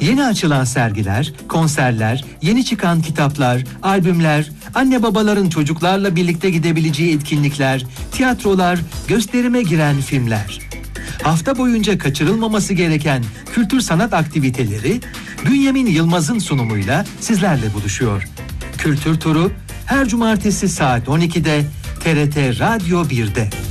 Yeni açılan sergiler, konserler, yeni çıkan kitaplar, albümler, anne babaların çocuklarla birlikte gidebileceği etkinlikler, tiyatrolar, gösterime giren filmler. Hafta boyunca kaçırılmaması gereken kültür sanat aktiviteleri Bünyamin Yılmaz'ın sunumuyla sizlerle buluşuyor. Kültür Turu her cumartesi saat 12'de TRT Radyo 1'de.